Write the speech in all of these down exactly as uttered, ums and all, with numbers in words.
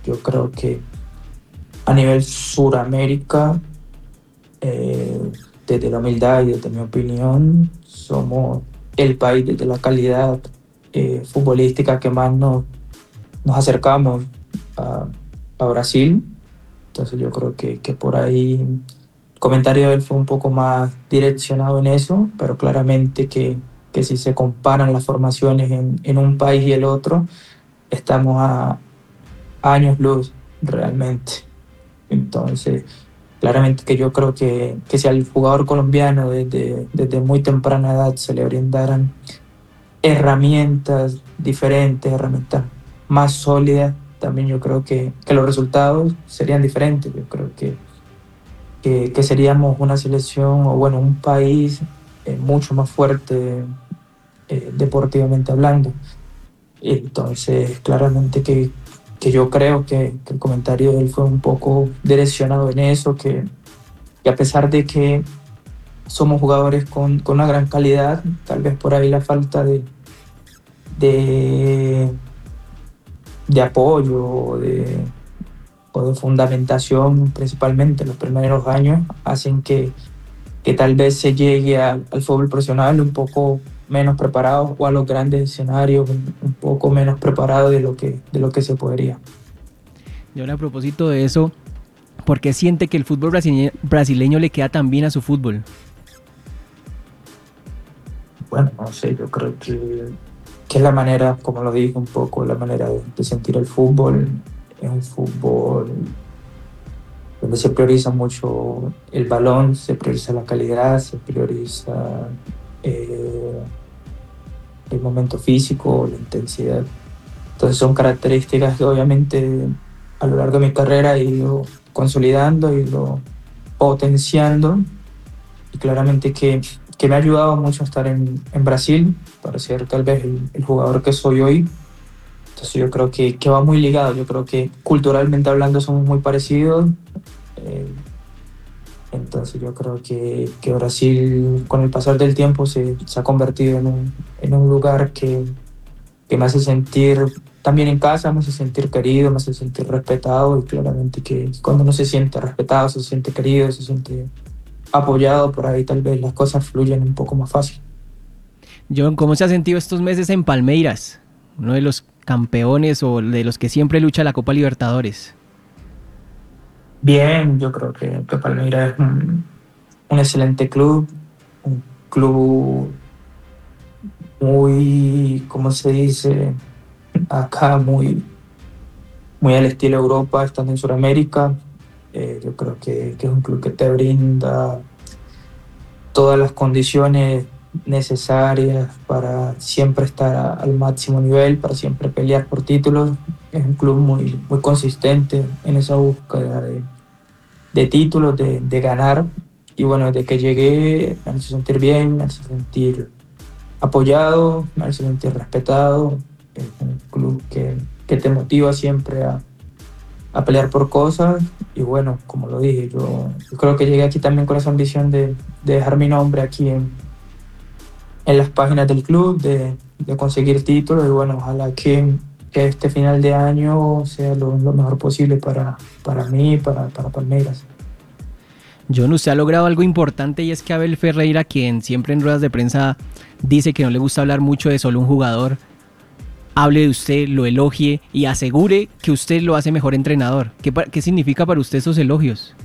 Yo creo que a nivel Suramérica, eh, desde la humildad y desde mi opinión, somos el país desde la calidad eh, futbolística que más nos, nos acercamos a, a Brasil. Entonces yo creo que, que por ahí el comentario de él fue un poco más direccionado en eso, pero claramente que, que si se comparan las formaciones en, en un país y el otro, estamos a años luz realmente. Entonces, claramente que yo creo que, que si al jugador colombiano desde, desde muy temprana edad se le brindaran herramientas diferentes, herramientas más sólidas, también yo creo que, que los resultados serían diferentes. Yo creo que, que, que seríamos una selección o bueno, un país eh, mucho más fuerte eh, deportivamente hablando. Entonces, claramente que, que yo creo que, que el comentario de él fue un poco direccionado en eso, que, que a pesar de que somos jugadores con, con una gran calidad, tal vez por ahí la falta de, de, de apoyo o de, o de fundamentación, principalmente en los primeros años, hacen que, que tal vez se llegue al, al fútbol profesional un poco menos preparado o a los grandes escenarios un, un poco menos preparado de lo que, de lo que se podría. Y ahora a propósito de eso, ¿por qué siente que el fútbol brasileño, brasileño le queda tan bien a su fútbol? Bueno, no sé, yo creo que, que es la manera, como lo dije un poco, la manera de, de sentir el fútbol. Es un fútbol donde se prioriza mucho el balón, se prioriza la calidad, se prioriza eh, el momento físico, la intensidad. Entonces son características que obviamente a lo largo de mi carrera he ido consolidando, he ido potenciando y claramente que, que me ha ayudado mucho a estar en, en Brasil para ser tal vez el, el jugador que soy hoy. Entonces yo creo que, que va muy ligado, yo creo que culturalmente hablando somos muy parecidos. Eh, entonces yo creo que, que Brasil con el pasar del tiempo se, se ha convertido en un, en un lugar que, que me hace sentir también en casa, me hace sentir querido, me hace sentir respetado y claramente que cuando uno se siente respetado, se siente querido, se siente apoyado, por ahí tal vez las cosas fluyen un poco más fácil. John, ¿cómo se ha sentido estos meses en Palmeiras? Uno de los campeones o de los que siempre lucha la Copa Libertadores. Bien, yo creo que, que Palmeiras es un, un excelente club, un club muy, ¿cómo se dice? Acá muy, muy al estilo Europa, estando en Sudamérica. Eh, yo creo que, que es un club que te brinda todas las condiciones necesarias para siempre estar a, al máximo nivel, para siempre pelear por títulos. Es un club muy, muy consistente en esa búsqueda de, de títulos, de, de ganar. Y bueno, desde que llegué me hace sentir bien, me hace sentir apoyado, me hace sentir respetado. Es un club que, que te motiva siempre a, a pelear por cosas. Y bueno, como lo dije, yo, yo creo que llegué aquí también con esa ambición de, de dejar mi nombre aquí en, en las páginas del club, de, de conseguir títulos y bueno, ojalá que, que este final de año sea lo, lo mejor posible para, para mí y para, para Palmeiras. John, usted ha logrado algo importante y es que Abel Ferreira, quien siempre en ruedas de prensa dice que no le gusta hablar mucho de solo un jugador, hable de usted, lo elogie y asegure que usted lo hace mejor entrenador. ¿Qué, qué significa para usted esos elogios?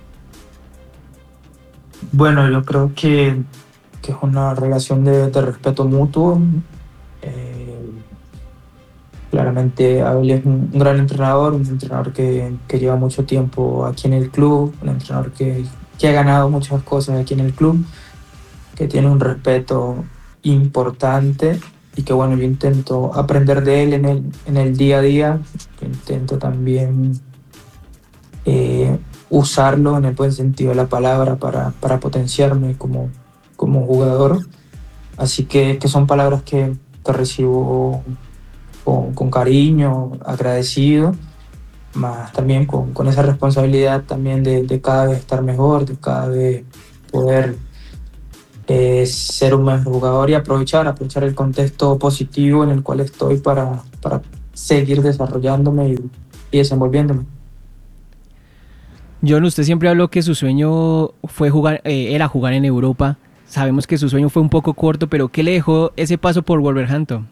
Bueno, yo creo que, que es una relación de, de respeto mutuo. Eh, claramente Abel es un, un gran entrenador, un entrenador que, que lleva mucho tiempo aquí en el club, un entrenador que, que ha ganado muchas cosas aquí en el club, que tiene un respeto importante y que bueno, yo intento aprender de él en el, en el día a día, intento también eh, usarlo en el buen sentido de la palabra para, para potenciarme como, como jugador. Así que, que son palabras que, que recibo con, con cariño, agradecido, más también con, con esa responsabilidad también de, de cada vez estar mejor, de cada vez poder eh, ser un mejor jugador y aprovechar, aprovechar el contexto positivo en el cual estoy para, para seguir desarrollándome y, y desenvolviéndome. John, usted siempre habló que su sueño fue jugar, eh, era jugar en Europa. Sabemos que su sueño fue un poco corto, pero ¿qué le dejó ese paso por Wolverhampton?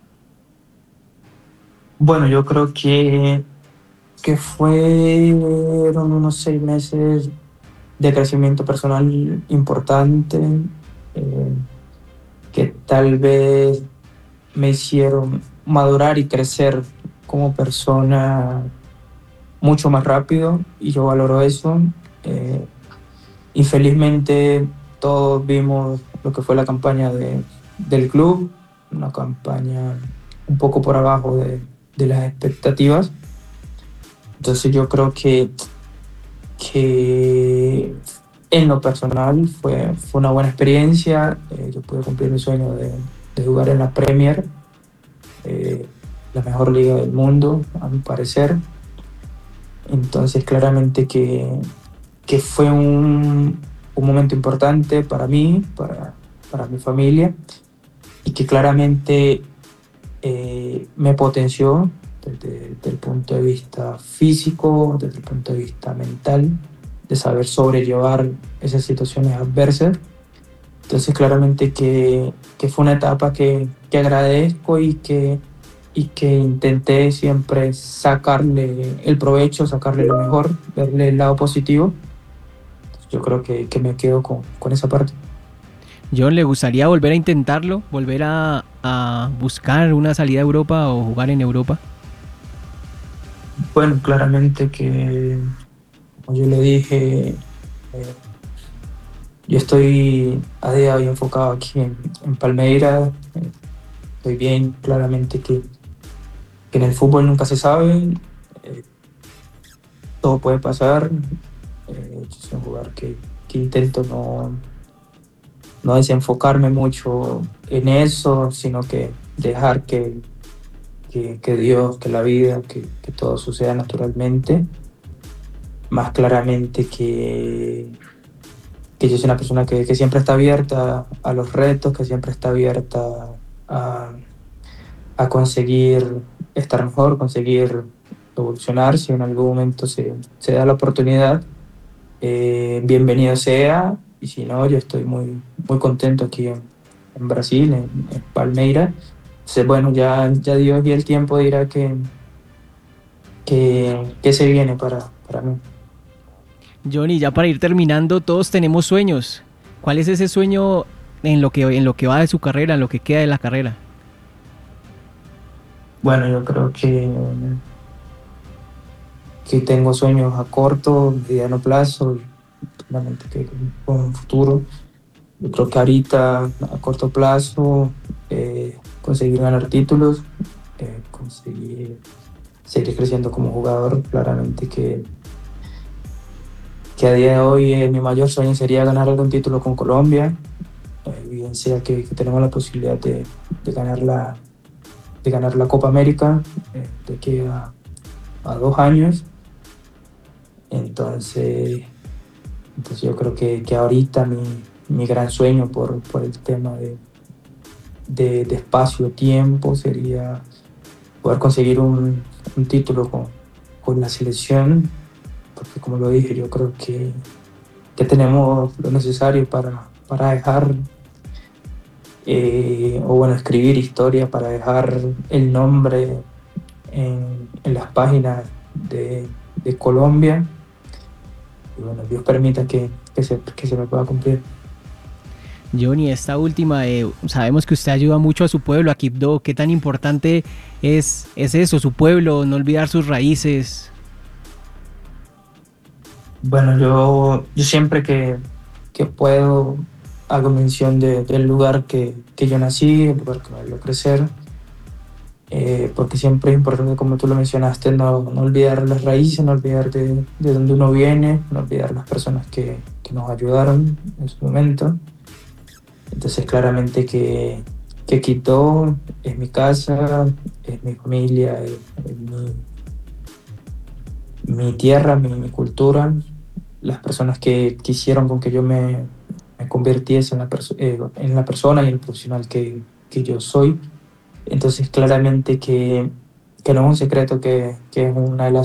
Bueno, yo creo que, que fueron unos seis meses de crecimiento personal importante, eh, que tal vez me hicieron madurar y crecer como persona mucho más rápido, y yo valoro eso. Eh, Infelizmente todos vimos lo que fue la campaña de, del club, una campaña un poco por abajo de, de las expectativas. Entonces yo creo que, que en lo personal fue, fue una buena experiencia. Eh, yo pude cumplir mi sueño de, de jugar en la Premier, eh, la mejor liga del mundo, a mi parecer. Entonces claramente que, que fue un, un momento importante para mí, para, para mi familia, y que claramente eh, me potenció desde, desde el punto de vista físico, desde el punto de vista mental, de saber sobrellevar esas situaciones adversas. Entonces claramente que, que fue una etapa que, que agradezco y que, y que intenté siempre sacarle el provecho, sacarle lo mejor, verle el lado positivo. Yo creo que, que me quedo con, con esa parte. John, ¿le gustaría volver a intentarlo? ¿Volver a, a buscar una salida a Europa o jugar en Europa? Bueno, claramente que, como yo le dije, eh, yo estoy a día de hoy enfocado aquí en, en Palmeiras. Eh, estoy bien, claramente que, que en el fútbol nunca se sabe, eh, todo puede pasar. Eh, yo soy un jugador que, que intento no, no desenfocarme mucho en eso, sino que dejar que, que, que Dios, que la vida, que, que todo suceda naturalmente. Más claramente que, que yo soy una persona que, que siempre está abierta a los retos, que siempre está abierta a, a conseguir estar mejor, conseguir evolucionar. Si en algún momento se, se da la oportunidad, eh, bienvenido sea. Y si no, yo estoy muy, muy contento aquí en, en Brasil, en, en Palmeiras. Entonces, bueno, ya, ya Dios y el tiempo dirá que, que, que se viene para, para mí. Johnny, ya para ir terminando, todos tenemos sueños. ¿Cuál es ese sueño en lo que, en lo que va de su carrera, en lo que queda de la carrera? Bueno, yo creo que, que tengo sueños a corto, mediano plazo, y claramente que con un futuro. Yo creo que ahorita, a corto plazo, eh, conseguir ganar títulos, eh, conseguir seguir creciendo como jugador. Claramente que, que a día de hoy eh, mi mayor sueño sería ganar algún título con Colombia. Eh, bien sea que, que tenemos la posibilidad de, de, ganar, la, de ganar la Copa América eh, de aquí a, a dos años. Entonces, entonces yo creo que, que ahorita mi, mi gran sueño por, por el tema de, de, de espacio-tiempo sería poder conseguir un, un título con, con la selección, porque como lo dije, yo creo que, que tenemos lo necesario para, para dejar, eh, o bueno, escribir historia, para dejar el nombre en, en las páginas de, de Colombia. Y bueno, Dios permita que, que, se, que se me pueda cumplir. Johnny, esta última, eh, sabemos que usted ayuda mucho a su pueblo, a Quibdó. ¿Qué tan importante es, es eso, su pueblo, no olvidar sus raíces? Bueno, yo, yo siempre que, que puedo hago mención de, del lugar que, que yo nací, el lugar que me vio crecer, eh, porque siempre es importante, como tú lo mencionaste, no, no olvidar las raíces, no olvidar de, de dónde uno viene, no olvidar las personas que, que nos ayudaron en su momento. Entonces claramente que, que Quito es mi casa, es mi familia, es, es mi, mi tierra, mi, mi cultura, las personas que quisieron con que yo me, me convirtiese en la, perso- eh, en la persona y el profesional que, que yo soy. Entonces claramente que, que no es un secreto que, que es una de las